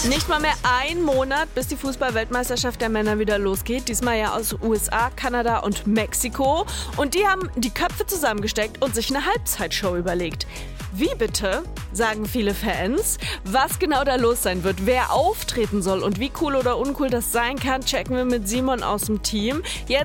Nicht mal mehr ein Monat, bis die Fußball-Weltmeisterschaft der Männer wieder losgeht. Diesmal ja aus USA, Kanada und Mexiko. Und die haben die Köpfe zusammengesteckt und sich eine Halbzeitshow überlegt. Wie bitte, sagen viele Fans. Was genau da los sein wird, wer auftreten soll und wie cool oder uncool das sein kann, checken wir mit Simon aus dem Team. Jetzt